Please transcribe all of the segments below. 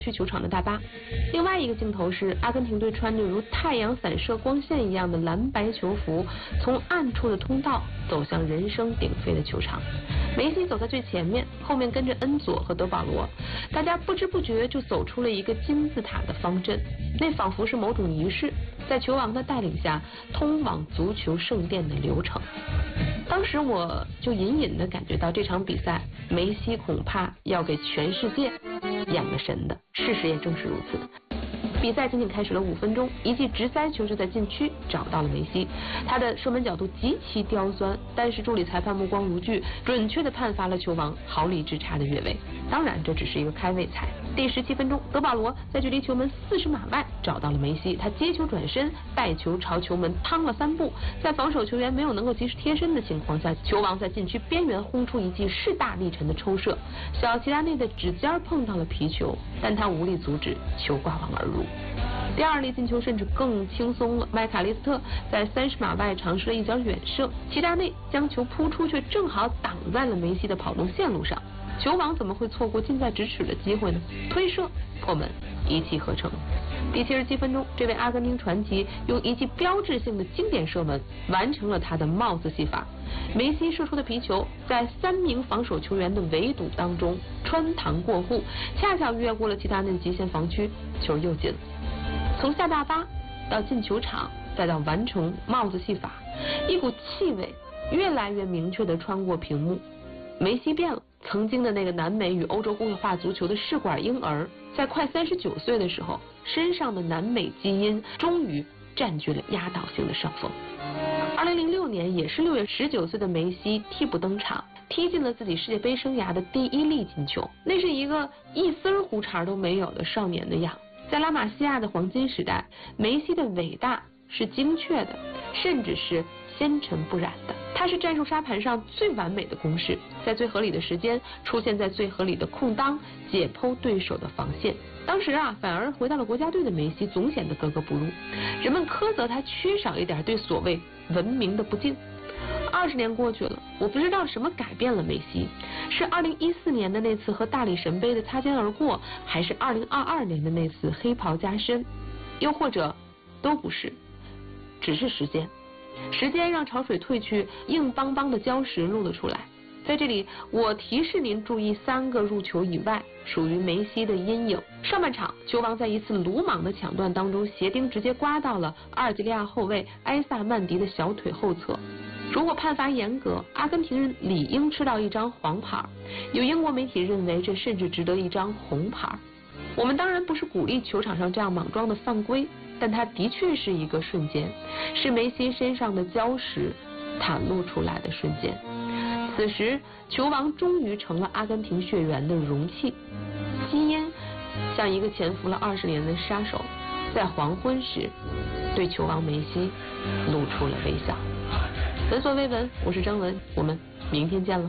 去球场的大巴。另外一个镜头是阿根廷队穿着如太阳散射光线一样的蓝白球服，从暗处的通道走向人声鼎沸的球场。梅西走在最前面，后面跟着恩佐和德保罗，大家不知不觉就走出了一个金字塔的方阵，那仿佛是某种仪式，在球王的带领下通往足球圣殿的流程。当时我就隐隐地感觉到这场比赛，梅西恐怕要给全世界演了神的。事实也正是如此。比赛仅仅开始了5分钟，一记直塞球就在禁区找到了梅西，他的射门角度极其刁钻，但是助理裁判目光如炬，准确地判罚了球王毫厘之差的越位。当然，这只是一个开胃菜。第17分钟，德保罗在距离球门40码外找到了梅西，他接球转身，带球朝球门趟了3步，在防守球员没有能够及时贴身的情况下，球王在禁区边缘轰出一记势大力沉的抽射，小齐达内的指尖碰到了皮球，但他无力阻止，球挂网而入。第2粒进球甚至更轻松了，麦卡利斯特在30码外尝试了一脚远射，齐达内将球扑出，却正好挡在了梅西的跑动线路上。球王怎么会错过近在咫尺的机会呢？推射破门，一气呵成。第77分钟，这位阿根廷传奇用一记标志性的经典射门完成了他的帽子戏法。梅西射出的皮球在3名防守球员的围堵当中穿堂过户，恰巧越过了齐达内的极限防区，球又进了。从下大巴到进球场，再到完成帽子戏法，一股气味越来越明确地穿过屏幕。梅西变了，曾经的那个南美与欧洲工业化足球的试管婴儿，在快39岁的时候，身上的南美基因终于占据了压倒性的上风。2006年，也是6月19岁的梅西替补登场，踢进了自己世界杯生涯的第1粒进球。那是一个一丝胡茬都没有的少年的样。在拉玛西亚的黄金时代，梅西的伟大是精确的，甚至是纤尘不染的。他是战术沙盘上最完美的公式，在最合理的时间出现在最合理的空当，解剖对手的防线。当时反而回到了国家队的梅西总显得格格不入，人们苛责他缺少一点对所谓文明的不敬。20年过去了，我不知道什么改变了梅西，是2014年的那次和大力神杯的擦肩而过，还是2022年的那次黑袍加身，又或者都不是，只是时间。时间让潮水退去，硬邦邦的礁石露了出来。在这里，我提示您注意3个入球以外属于梅西的阴影。上半场，球王在一次鲁莽的抢断当中，鞋钉直接刮到了阿尔及利亚后卫埃萨曼迪的小腿后侧。如果判罚严格，阿根廷人理应吃到一张黄牌，有英国媒体认为这甚至值得一张红牌。我们当然不是鼓励球场上这样莽撞的犯规，但它的确是一个瞬间，是梅西身上的礁石袒露出来的瞬间。此时，球王终于成了阿根廷血缘的容器，基因像一个潜伏了20年的杀手，在黄昏时对球王梅西露出了微笑。闻所未闻，我是张文，我们明天见了。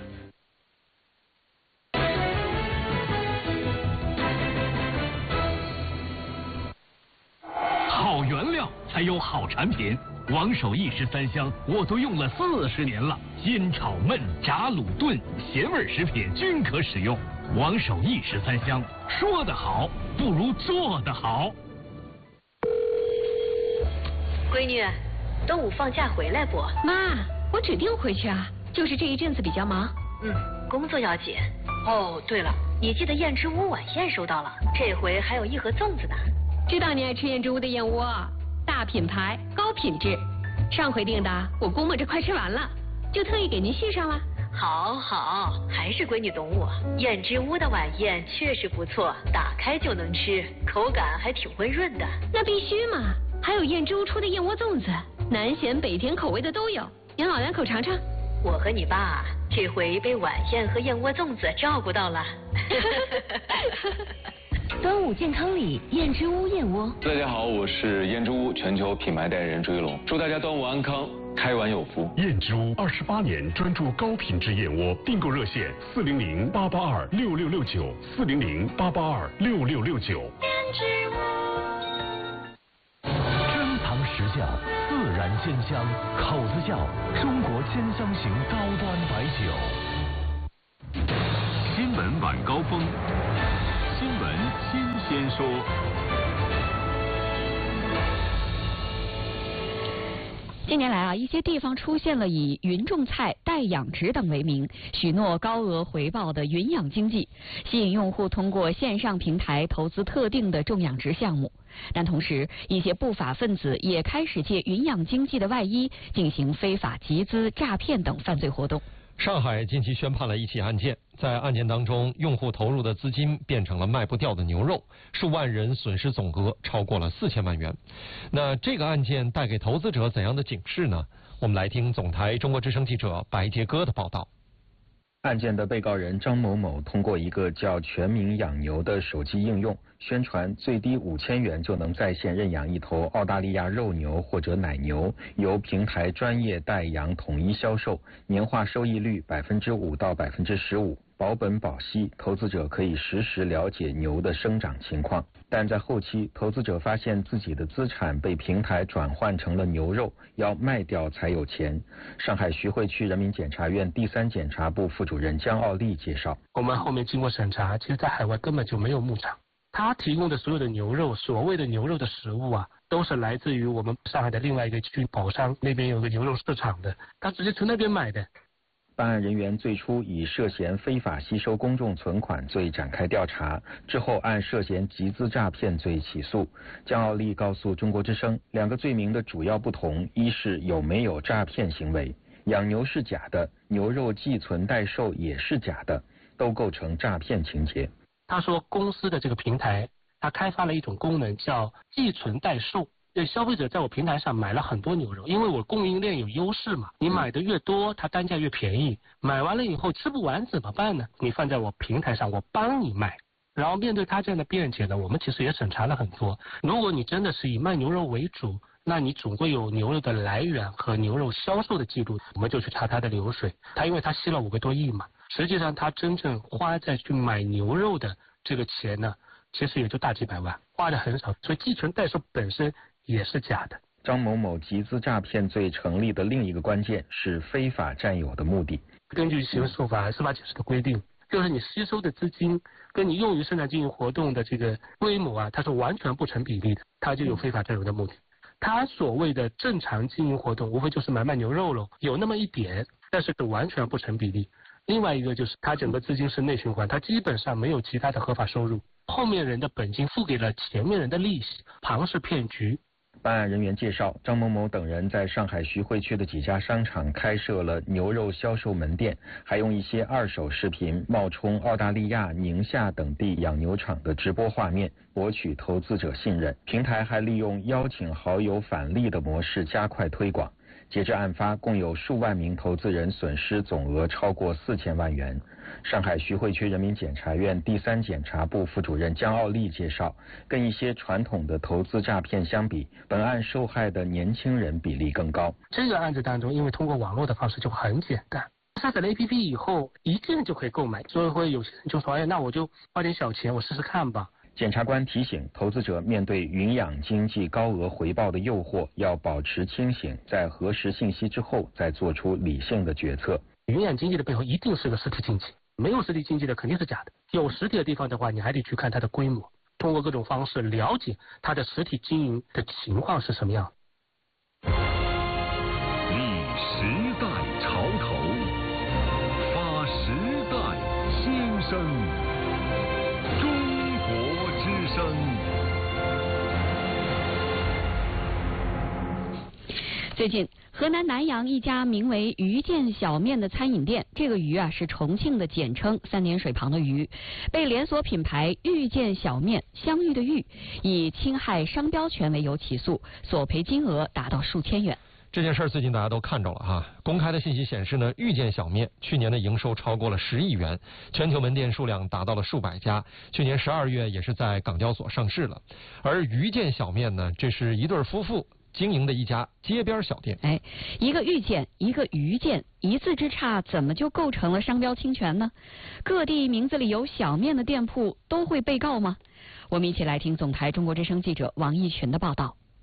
好原料才有好产品，王守义十三香我都用了40年了，煎炒焖炸卤炖咸味食品均可使用。王守义十三香，说得好不如做得好。 闺女，端午放假回来不？ 妈，我指定回去啊，就是这一阵子比较忙。 工作要紧。哦，对了，你记得燕之屋晚宴收到了，这回还有1盒粽子呢。 知道你爱吃燕之屋的燕窝，大品牌高品质。上回订的我估摸着快吃完了，就特意给您续上了。 好，还是闺女懂我。燕之屋的晚宴确实不错，打开就能吃，口感还挺温润的。 那必须嘛，还有燕之屋出的燕窝粽子，南咸北甜口味的都有，您老两口尝尝。 我和你爸这回被晚宴和燕窝粽子照顾到了。 端午健康礼，燕之屋燕窝。 大家好，我是燕之屋全球品牌代言人朱一龙，祝大家端午安康，开碗有福。 燕之屋28年专注高品质燕窝，订购热线400-882-6669，400-882-6669。 珍藏实窖，自然鲜香，口子窖，中国鲜香型高端白酒。新闻晚高峰。 新闻新鲜说。 近年来一些地方出现了以云种菜、代养殖等为名，许诺高额回报的云养经济，吸引用户通过线上平台投资特定的种养殖项目。但同时，一些不法分子也开始借云养经济的外衣，进行非法集资、诈骗等犯罪活动。 上海近期宣判了一起案件，在案件当中，用户投入的资金变成了卖不掉的牛肉，数万人损失总额超过了4000万元。那这个案件带给投资者怎样的警示呢？我们来听总台中国之声记者白杰哥的报道。 案件的被告人张某某通过一个叫全民养牛的手机应用，宣传最低5000元就能在线认养一头澳大利亚肉牛或者奶牛，由平台专业代养统一销售，年化收益率5%到15%，保本保息，投资者可以实时了解牛的生长情况。但在后期，投资者发现自己的资产被平台转换成了牛肉，要卖掉才有钱。上海徐汇区人民检察院第3检察部副主任姜奥利介绍， 我们后面经过审查，其实在海外根本就没有牧场，他提供的所有的牛肉，所谓的牛肉的食物都是来自于我们上海的另外一个区宝山那边有个牛肉市场的，他直接从那边买的。 办案人员最初以涉嫌非法吸收公众存款罪展开调查，之后按涉嫌集资诈骗罪起诉。姜奥利告诉中国之声，2个罪名的主要不同，一是有没有诈骗行为，养牛是假的，牛肉寄存代售也是假的，都构成诈骗情节。 他说公司的这个平台，他开发了一种功能叫寄存代售。消费者在我平台上买了很多牛肉，因为我供应链有优势嘛，你买的越多，它单价越便宜。买完了以后吃不完怎么办呢？你放在我平台上，我帮你卖。然后面对他这样的辩解呢，我们其实也审查了很多。如果你真的是以卖牛肉为主，那你总归有牛肉的来源和牛肉销售的记录，我们就去查他的流水。他因为他吸了5个多亿嘛，实际上他真正花在去买牛肉的这个钱呢，其实也就大几百万，花的很少。所以寄存代售本身也是假的。 张某某集资诈骗罪成立的另一个关键是非法占有的目的。 根据刑事诉法司法解释的规定，就是你吸收的资金跟你用于生产经营活动的这个规模它是完全不成比例的，它就有非法占有的目的。他所谓的正常经营活动无非就是买卖牛肉了，有那么一点，但是完全不成比例。另外一个就是他整个资金是内循环，他基本上没有其他的合法收入，后面人的本金付给了前面人的利息，庞氏骗局。 办案人员介绍，张某某等人在上海徐汇区的几家商场开设了牛肉销售门店，还用一些2手视频冒充澳大利亚、宁夏等地养牛场的直播画面，博取投资者信任。平台还利用邀请好友返利的模式加快推广。截至案发，共有数万名投资人损失总额超过4000万元。上海徐汇区人民检察院第3检察部副主任姜奥利介绍，跟一些传统的投资诈骗相比，本案受害的年轻人比例更高。 这个案子当中，因为通过网络的方式就很简单，下载了 APP 以后，一键就可以购买，所以会有些人就说，那我就花点小钱，我试试看吧。 检察官提醒投资者，面对云养经济高额回报的诱惑，要保持清醒，在核实信息之后再做出理性的决策。 云养经济的背后一定是个实体经济，没有实体经济的肯定是假的。有实体的地方的话，你还得去看它的规模，通过各种方式了解它的实体经营的情况是什么样。 立时代潮头，发时代新生。 最近，河南南阳一家名为鱼见小面的餐饮店，这个鱼是重庆的简称，3点水旁的鱼，被连锁品牌遇见小面相遇的遇以侵害商标权为由起诉，索赔金额达到数千元。 这件事最近大家都看着了哈。公开的信息显示呢，遇见小面去年的营收超过了10亿元，全球门店数量达到了数百家，去年12月也是在港交所上市了。而遇见小面呢，这是一对夫妇经营的一家街边小店。 一个遇见，一个鱼见，一字之差，怎么就构成了商标侵权呢？各地名字里有小面的店铺都会被告吗？我们一起来听总台中国之声记者王义群的报道。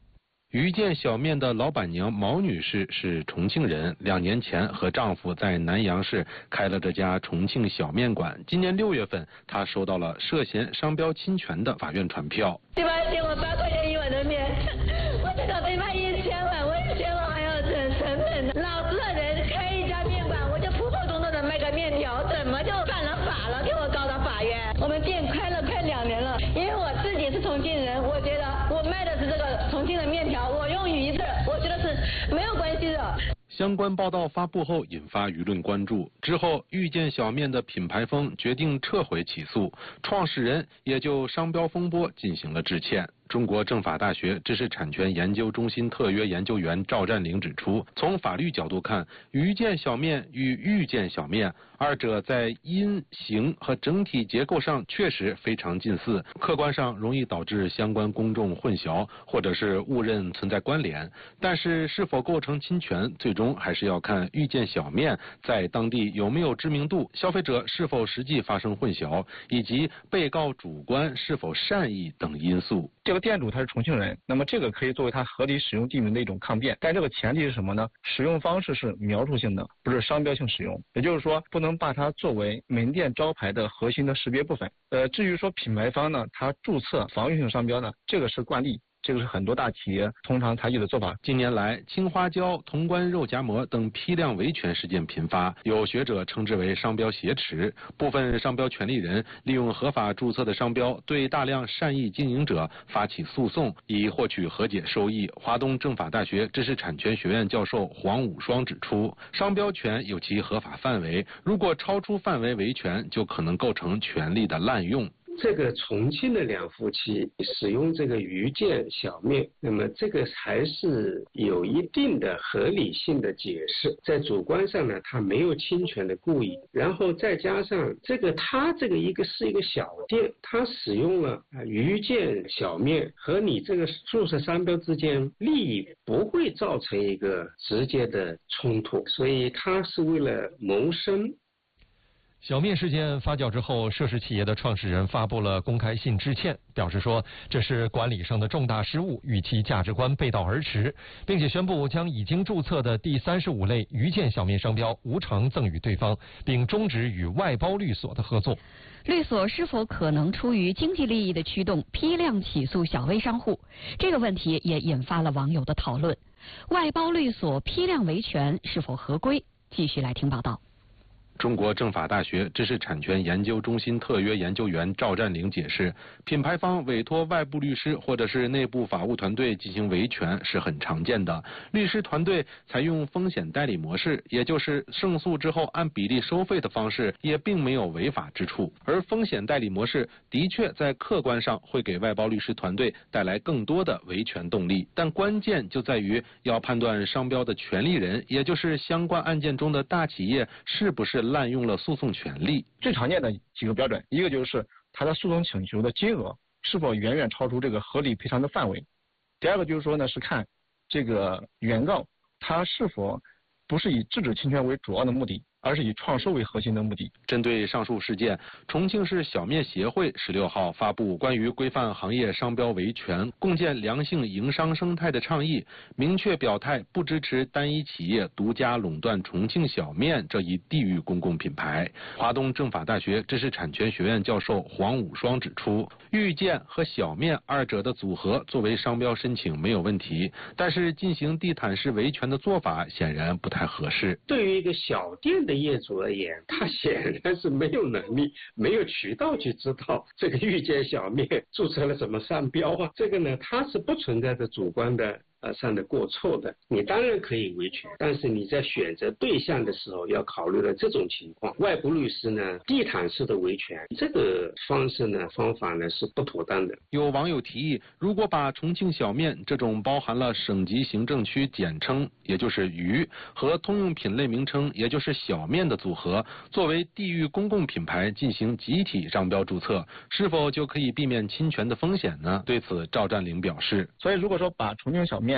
于建小面的老板娘毛女士是重庆人，2年前和丈夫在南阳市开了这家重庆小面馆。今年6月份，她收到了涉嫌商标侵权的法院传票。 对吧？给我8块钱一碗的面，我这个得卖1000万，我1000万还要成本。老实的人开一家面馆，我就普普通通的卖个面条，怎么就犯了法了？给我告到法院。我们店开了快2年了，因为我自己是重庆人，我觉得我卖的是这个重庆的面条，我用鱼字，我觉得是没有关系的。 相关报道发布后引发舆论关注，之后遇见小面的品牌方决定撤回起诉，创始人也就商标风波进行了致歉。中国政法大学知识产权研究中心特约研究员赵占领指出，从法律角度看，于建小面与遇见小面二者在音、形和整体结构上确实非常近似，客观上容易导致相关公众混淆或者是误认存在关联。但是是否构成侵权，最终还是要看遇见小面在当地有没有知名度，消费者是否实际发生混淆，以及被告主观是否善意等因素。 这个店主他是重庆人，那么这个可以作为他合理使用地名的一种抗辩，但这个前提是什么呢？使用方式是描述性的，不是商标性使用，也就是说不能把它作为门店招牌的核心的识别部分。至于说品牌方呢，他注册防御性商标呢，这个是惯例。这个是很多大企业通常采取的做法。 近年来，青花椒、潼关肉夹馍等批量维权事件频发，有学者称之为商标挟持。部分商标权利人利用合法注册的商标，对大量善意经营者发起诉讼，以获取和解收益。华东政法大学知识产权学院教授黄武双指出，商标权有其合法范围，如果超出范围维权，就可能构成权利的滥用。 这个重庆的2夫妻使用这个于建小面，那么这个还是有一定的合理性的解释，在主观上呢，他没有侵权的故意，然后再加上这个他这个是一个小店，他使用了于建小面和你这个注册商标之间利益不会造成一个直接的冲突，所以他是为了谋生。 小面事件发酵之后，涉事企业的创始人发布了公开信致歉，表示说这是管理上的重大失误，与其价值观背道而驰，并且宣布将已经注册的第35类于建小面商标无偿赠与对方，并终止与外包律所的合作。 律所是否可能出于经济利益的驱动批量起诉小微商户？这个问题也引发了网友的讨论。外包律所批量维权是否合规？继续来听报道。 中国政法大学知识产权研究中心特约研究员赵占领解释，品牌方委托外部律师或者是内部法务团队进行维权是很常见的。律师团队采用风险代理模式，也就是胜诉之后按比例收费的方式，也并没有违法之处。而风险代理模式的确在客观上会给外包律师团队带来更多的维权动力，但关键就在于要判断商标的权利人，也就是相关案件中的大企业是不是滥用了诉讼权利。 最常见的几个标准，一个就是他的诉讼请求的金额是否远远超出这个合理赔偿的范围。第二个就是说呢，是看这个原告他是否不是以制止侵权为主要的目的，而是以创收为核心的目的。 针对上述事件，重庆市小面协会16号发布关于规范行业商标维权、共建良性营商生态的倡议，明确表态不支持单一企业独家垄断重庆小面这一地域公共品牌。华东政法大学知识产权学院教授黄武双指出，遇见和小面二者的组合作为商标申请没有问题，但是进行地毯式维权的做法显然不太合适。 对于一个小店的业主而言，他显然是没有能力、没有渠道去知道这个遇见小面注册了什么商标啊，这个呢，它是不存在着主观的上的过错的。你当然可以维权，但是你在选择对象的时候要考虑了这种情况。外部律师呢，地毯式的维权，这个方法呢是不妥当的。 有网友提议，如果把重庆小面这种包含了省级行政区简称，也就是渝，和通用品类名称，也就是小面的组合，作为地域公共品牌进行集体商标注册，是否就可以避免侵权的风险呢？对此，赵占领表示， 所以如果说把重庆小面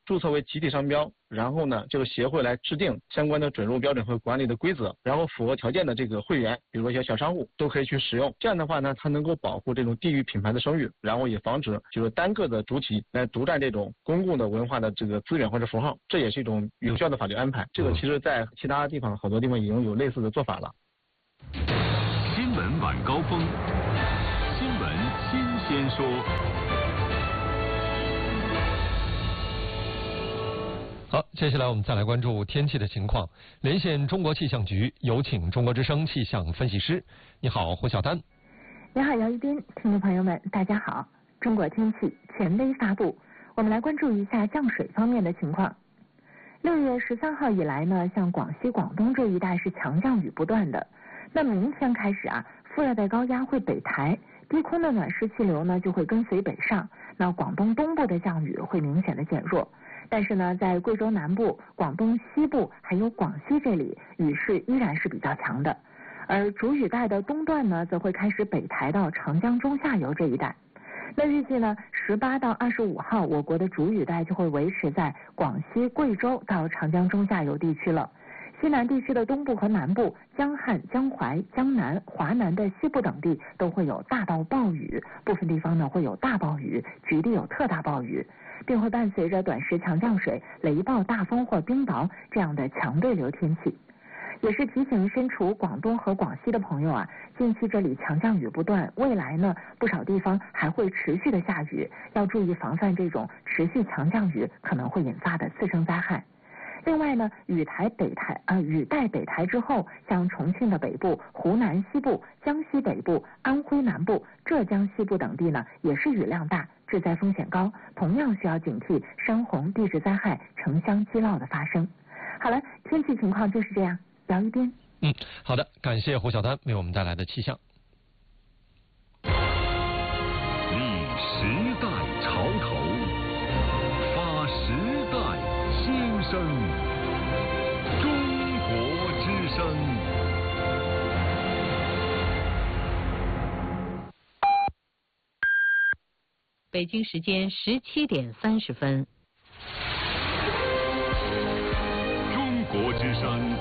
注册为集体商标，然后呢，这个协会来制定相关的准入标准和管理的规则，然后符合条件的这个会员，比如说一些小商户都可以去使用。这样的话呢，它能够保护这种地域品牌的声誉，然后也防止就是单个的主体来独占这种公共的文化的这个资源或者符号，这也是一种有效的法律安排。这个其实在其他地方很多地方已经有类似的做法了。 新闻晚高峰，新闻新鲜说。 好，接下来我们再来关注天气的情况。连线中国气象局，有请中国之声气象分析师。你好，胡晓丹。 你好，姚一斌，听众朋友们，大家好。中国天气权威发布，我们来关注一下降水方面的情况。6月13号以来呢，像广西、广东这一带是强降雨不断的。那明天开始啊，副热带高压会北抬，低空的暖湿气流呢就会跟随北上，那广东东部的降雨会明显的减弱。但是呢，在贵州南部、广东西部还有广西这里，雨势依然是比较强的。而主雨带的东段呢，则会开始北抬到长江中下游这一带。那预计呢，18到25号，我国的主雨带就会维持在广西、贵州到长江中下游地区了。西南地区的东部和南部、江汉、江淮、江南、华南的西部等地都会有大到暴雨，部分地方呢会有大暴雨，局地有特大暴雨，并会伴随着短时强降水、雷暴、大风或冰雹这样的强对流天气。也是提醒身处广东和广西的朋友啊，近期这里强降雨不断，未来呢不少地方还会持续的下雨，要注意防范这种持续强降雨可能会引发的次生灾害。另外呢，雨带北抬之后，像重庆的北部、湖南西部、江西北部、安徽南部、浙江西部等地呢，也是雨量大，致灾风险高，同样需要警惕山洪、地质灾害、城乡积涝的发生。好了，天气情况就是这样。姚一斌。 好的，感谢胡晓丹为我们带来的气象。 立时代潮头，发时代新声。中国之声。 北京时间17点30分。 中国之声。